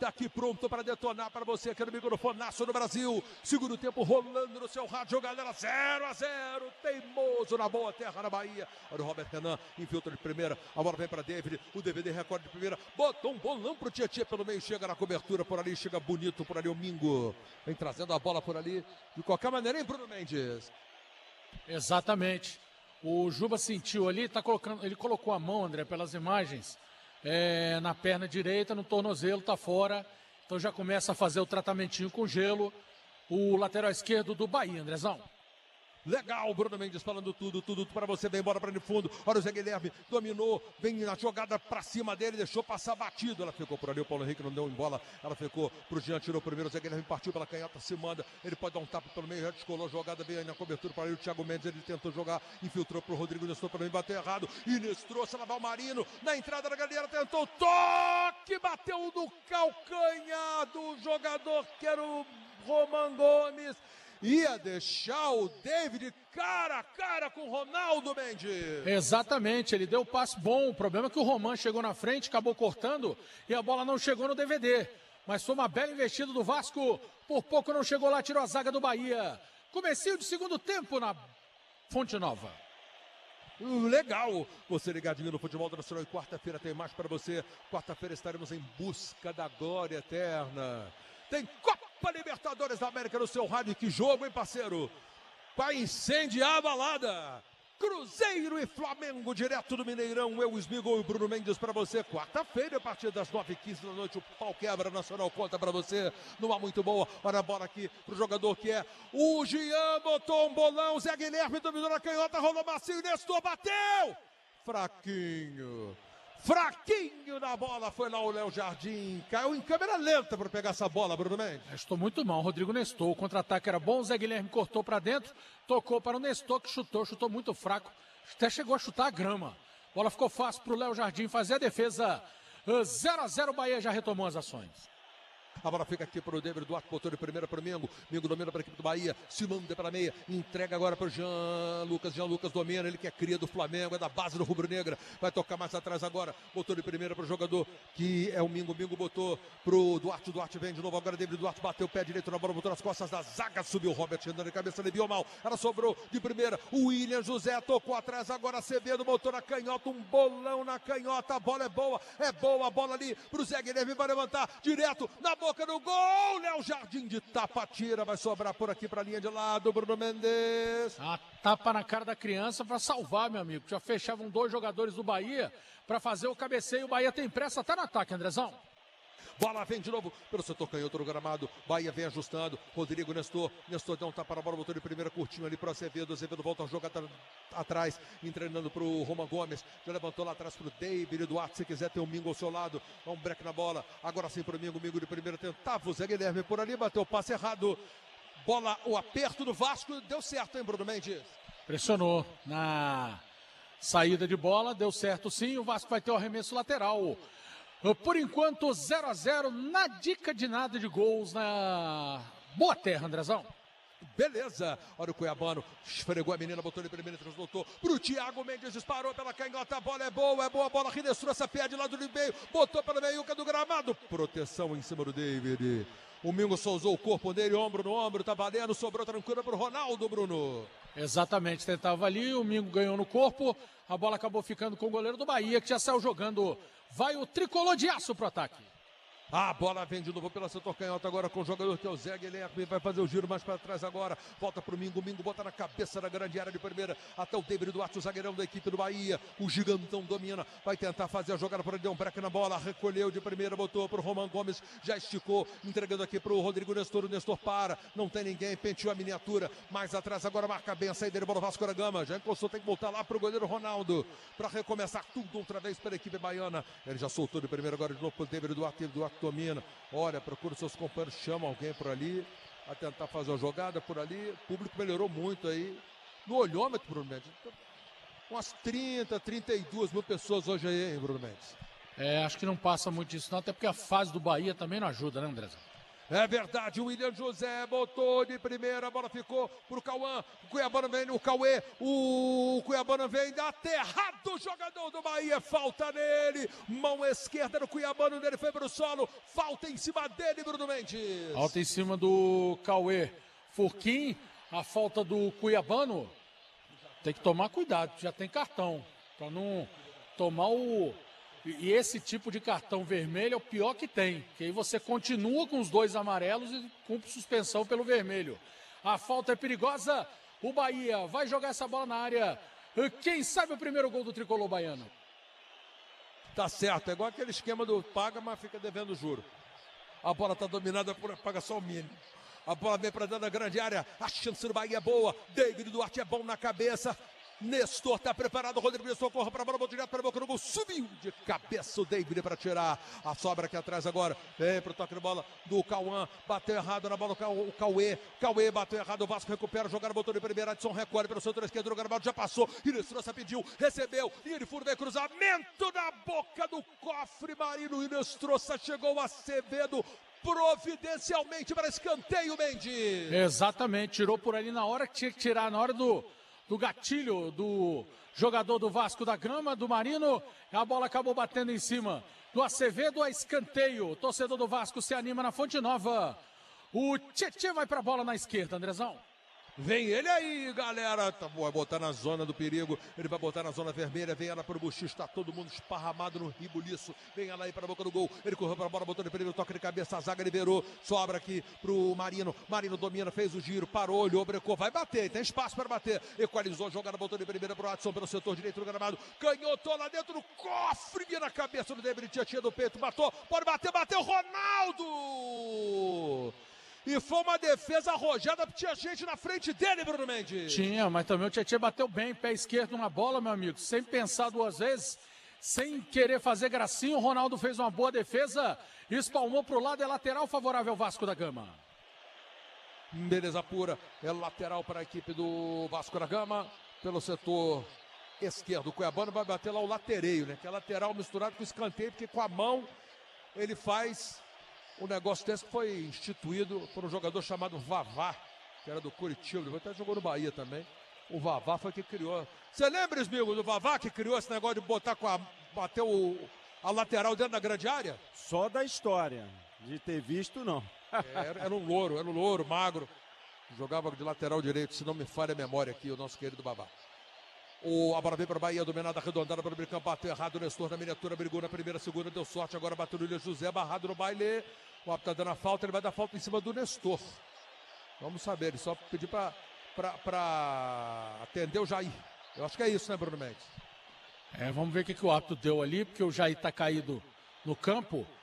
Tá aqui pronto para detonar para você aqui no microfonaço do Brasil. Segundo tempo rolando no seu rádio, galera, 0-0. Teimoso na boa terra na Bahia. Olha o Robert Renan, infiltra de primeira. A bola vem para David. O DVD recorde de primeira. Botou um bolão pro Tietê pelo meio. Chega na cobertura por ali. Chega bonito por ali o Mingo. Vem trazendo a bola por ali. De qualquer maneira, hein, Bruno Mendes? Exatamente. O Juba sentiu ali, ele colocou a mão, André, pelas imagens. Na perna direita, no tornozelo, tá fora. Então já começa a fazer o tratamentinho com gelo. O lateral esquerdo do Bahia, Andrezão. Legal, Bruno Mendes falando tudo para você, vem embora para de fundo. Olha o Zé Guilherme, dominou, vem na jogada para cima dele, deixou passar batido. Ela ficou por ali, o Paulo Henrique não deu em bola. Ela ficou pro Jean, tirou primeiro. O Zé Guilherme partiu pela canhota, se manda. Ele pode dar um tapa pelo meio, já descolou a jogada, veio aí na cobertura para ali o Thiago Mendes. Ele tentou jogar, infiltrou pro Rodrigo Nestor para mim, bateu errado. Inês trouxe, ela vai o Marino na entrada da galera, tentou toque, bateu no calcanhar do jogador que era o Roman Gomes. Ia deixar o David cara a cara com o Ronaldo Mendes. Exatamente, ele deu o passe bom. O problema é que o Roman chegou na frente, acabou cortando e a bola não chegou no DVD. Mas foi uma bela investida do Vasco. Por pouco não chegou lá, tirou a zaga do Bahia. Comecinho de segundo tempo na Fonte Nova. Legal, você ligadinho no Futebol Nacional. E quarta-feira tem mais para você. Quarta-feira estaremos em busca da glória eterna. Tem Copa Libertadores da América no seu rádio. Que jogo, hein, parceiro? Vai incendiar a balada. Cruzeiro e Flamengo, direto do Mineirão. Eu, Smigol e o Bruno Mendes para você. Quarta-feira, a partir das 9h15 da noite, o pau quebra Nacional conta para você. Numa muito boa. Olha a bola aqui pro jogador que é o Jean. Botou um bolão. Zé Guilherme dominou na canhota. Rolou macio. Nestor bateu. Fraquinho na bola, foi lá o Léo Jardim, caiu em câmera lenta para pegar essa bola, Bruno Mendes. Estou muito mal, Rodrigo Nestor, o contra-ataque era bom, o Zé Guilherme cortou para dentro, tocou para o Nestor que chutou muito fraco, até chegou a chutar a grama. A bola ficou fácil para o Léo Jardim fazer a defesa. 0-0, Bahia já retomou as ações. A bola fica aqui para o David Duarte, botou de primeira para o Mingo. Mingo domina para a equipe do Bahia, se manda para a meia, entrega agora para o Jean Lucas domina, ele que é cria do Flamengo, é da base do Rubro Negra, vai tocar mais atrás agora, botou de primeira para o jogador que é o Mingo botou para o Duarte vem de novo agora, David Duarte bateu o pé direito na bola, botou nas costas da zaga, subiu o Robert andando de cabeça, aliviou mal, ela sobrou de primeira, o William José tocou atrás agora, Acevedo botou na canhota, um bolão na canhota, a bola é boa, a bola ali para o Zé Guilherme, vai levantar direto na boca do gol, Léo Jardim de tapa, tira, vai sobrar por aqui para a linha de lado, Bruno Mendes. A tapa na cara da criança para salvar, meu amigo. Já fechavam 2 jogadores do Bahia para fazer o cabeceio. O Bahia tem pressa, tá no ataque, Andrezão. Bola vem de novo pelo setor canhoto do gramado. Bahia vem ajustando. Rodrigo Nestor deu um tapa na bola, botou de primeira curtinho ali pro Acevedo. Acevedo volta a jogar atrás, entregando pro Roman Gomes. Já levantou lá atrás pro David Duarte. Se quiser ter um Mingo ao seu lado, dá um break na bola. Agora sim pro Mingo de primeira tentava o Zé Guilherme por ali, bateu o passe errado. Bola, o aperto do Vasco, deu certo, hein, Bruno Mendes? Pressionou na saída de bola, deu certo sim. O Vasco vai ter o arremesso lateral. Por enquanto, 0-0, na dica de nada de gols na Boa Terra, Andrezão. Beleza, olha o Cuiabano, esfregou a menina, botou ele primeiro, translotou pro Thiago Mendes, disparou pela canhota, a bola é boa, a bola, Rinestrou essa pé de lado do meio, botou pelo meiuca do gramado, proteção em cima do David. O Mingo só usou o corpo dele, ombro no ombro, tá valendo, sobrou tranquilo pro Ronaldo, Bruno. Exatamente, tentava ali, o Mingo ganhou no corpo, a bola acabou ficando com o goleiro do Bahia, que já saiu jogando. Vai o tricolor de aço pro ataque. A bola vem de novo pela setor canhota agora com o jogador que é o Zé Guilherme, vai fazer o giro mais para trás agora, volta pro Mingo, bota na cabeça da grande área de primeira, até o David Duarte, o zagueirão da equipe do Bahia, o gigantão domina, vai tentar fazer a jogada para ele, deu um break na bola, recolheu de primeira, botou pro Roman Gomes, já esticou, entregando aqui pro Rodrigo Nestor, o Nestor para, não tem ninguém, penteou a miniatura, mais atrás agora marca bem a saída de bola Vasco da Gama, já encostou, tem que voltar lá pro goleiro Ronaldo, para recomeçar tudo outra vez pela equipe baiana, ele já soltou de primeira agora de novo pro David Duarte domina, olha, procura os seus companheiros, chama alguém por ali, a tentar fazer a jogada por ali, o público melhorou muito aí, no olhômetro, Bruno Mendes, umas 32 mil pessoas hoje aí, hein, Bruno Mendes? Acho que não passa muito disso não, até porque a fase do Bahia também não ajuda, né, Andrezão? É verdade, o William José botou de primeira, a bola ficou pro Cauã, o Cuiabano vem no Cauê, o Cuiabano vem aterrado, o jogador do Bahia, falta nele, mão esquerda do Cuiabano, ele foi pro solo, falta em cima dele, Bruno Mendes. Falta em cima do Cauê Furquim, a falta do Cuiabano, tem que tomar cuidado, já tem cartão, para não tomar o... E esse tipo de cartão vermelho é o pior que tem, que aí você continua com os 2 amarelos e cumpre suspensão pelo vermelho. A falta é perigosa, o Bahia vai jogar essa bola na área. Quem sabe o primeiro gol do tricolor baiano? Tá certo, é igual aquele esquema do paga, mas fica devendo juro. A bola tá dominada por paga só o mínimo. A bola vem para dentro da grande área, a chance do Bahia é boa, David Duarte é bom na cabeça. Nestor está preparado, Rodrigo Nestor corre para a bola, botou direto para a boca do gol, subiu de cabeça o David para tirar a sobra aqui atrás agora, vem para o toque de bola do Cauã, bateu errado na bola o Cauê bateu errado, o Vasco recupera, jogaram, botou de primeira, Adson recolhe pelo setor esquerdo do Gramado, já passou, e Nestor pediu, recebeu, e ele fura, cruzamento na boca do cofre, Marino, e Nestor chegou a Acevedo, providencialmente para escanteio, Mendes. Exatamente, tirou por ali na hora que tinha que tirar, na hora do gatilho do jogador do Vasco da Gama, do Marino, a bola acabou batendo em cima do Acevedo, a escanteio, o torcedor do Vasco se anima na Fonte Nova, o Tietê vai para a bola na esquerda, Andrezão. Vem ele aí, galera, vai botar na zona do perigo, ele vai botar na zona vermelha, vem ela para o Buxi, está todo mundo esparramado no ribuliço, vem ela aí para a boca do gol, ele correu para a bola, botou de primeiro, toque de cabeça, a zaga liberou, sobra aqui pro Marino, Marino domina, fez o giro, parou, olhou, brecou, vai bater, tem espaço para bater, equalizou, jogada, botou de primeira pro Adson pelo setor direito do gramado, canhotou lá dentro do cofre, na cabeça do David, tinha do peito, matou, pode bater, bateu, Ronaldo! E foi uma defesa arrojada, tinha gente na frente dele, Bruno Mendes. Tinha, mas também o Tietê bateu bem, pé esquerdo na bola, meu amigo, sem pensar 2 vezes, sem querer fazer gracinha, o Ronaldo fez uma boa defesa, espalmou para o lado, é lateral favorável ao Vasco da Gama. Beleza pura, é lateral para a equipe do Vasco da Gama, pelo setor esquerdo. O Cuiabano vai bater lá o latereio, né? Que é lateral misturado com escanteio, porque com a mão ele faz... O negócio desse foi instituído por um jogador chamado Vavá, que era do Curitiba, depois até jogou no Bahia também. O Vavá foi que criou. Você lembra, Esmigo, do Vavá que criou esse negócio de botar bater a lateral dentro da grande área? Só da história, de ter visto não. Era um louro, magro. Jogava de lateral direito, se não me falha a memória aqui, o nosso querido Vavá. A bola veio para o Bahia, dominada, arredondada para o Bricampo, bateu errado, o Nestor na miniatura, brigou na primeira, segunda, deu sorte, agora bateu no William José, barrado no baile, o árbitro está dando a falta, ele vai dar falta em cima do Nestor. Vamos saber, ele só pediu para atender o Jair. Eu acho que é isso, né, Bruno Mendes? Vamos ver o que o árbitro deu ali, porque o Jair está caído no campo.